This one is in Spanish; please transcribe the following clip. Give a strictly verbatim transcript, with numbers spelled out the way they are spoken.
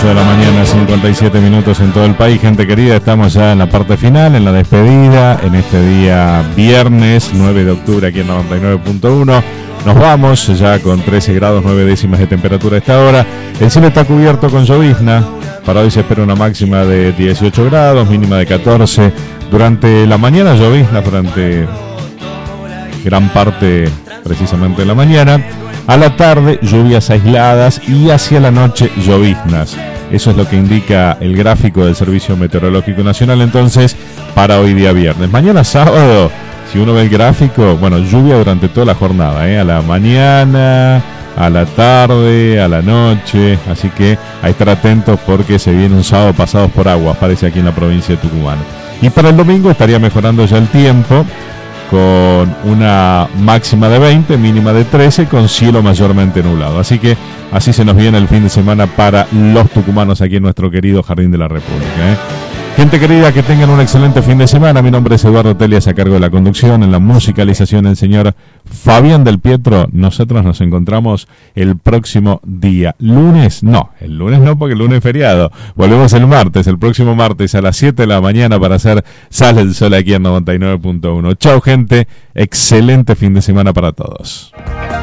ocho de la mañana, cincuenta y siete minutos en todo el país. Gente querida, estamos ya en la parte final, en la despedida, en este día viernes nueve de octubre aquí en noventa y nueve punto uno. Nos vamos ya con trece grados nueve décimas de temperatura a esta hora. El cielo está cubierto con llovizna. Para hoy se espera una máxima de dieciocho grados, mínima de catorce. Durante la mañana llovizna, durante gran parte precisamente de la mañana. A la tarde lluvias aisladas y hacia la noche lloviznas. Eso es lo que indica el gráfico del Servicio Meteorológico Nacional entonces para hoy día viernes. Mañana sábado, si uno ve el gráfico, bueno, lluvia durante toda la jornada, ¿eh? A la mañana, a la tarde, a la noche. Así que a estar atentos porque se viene un sábado pasados por aguas, parece aquí en la provincia de Tucumán. Y para el domingo estaría mejorando ya el tiempo, con una máxima de veinte, mínima de trece, con cielo mayormente nublado. Así que así se nos viene el fin de semana para los tucumanos aquí en nuestro querido Jardín de la República, ¿eh? Gente querida, que tengan un excelente fin de semana. Mi nombre es Eduardo Telias, a cargo de la conducción, en la musicalización el señor Fabián Del Pietro. Nosotros nos encontramos el próximo día lunes, no, el lunes no porque el lunes es feriado. Volvemos el martes, el próximo martes a las siete de la mañana para hacer Sale el Sol aquí en noventa y nueve punto uno. Chao gente, excelente fin de semana para todos.